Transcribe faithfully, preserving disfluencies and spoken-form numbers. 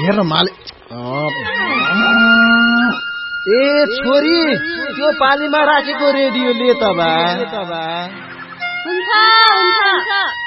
हेर्न माले ए छोरी त्यो पालीमा राखेको रेडियो ले त बा हुन्छ हुन्छ